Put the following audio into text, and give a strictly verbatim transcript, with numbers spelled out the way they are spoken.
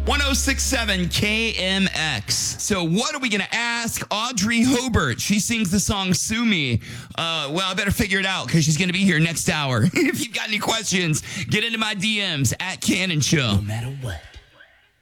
one oh six point seven K M X. So what are we going to ask Audrey Hobart? She sings the song Sue Me. Uh, well, I better figure it out because she's going to be here next hour. If you've got any questions, get into my D Ms at Cannon Show. No matter what.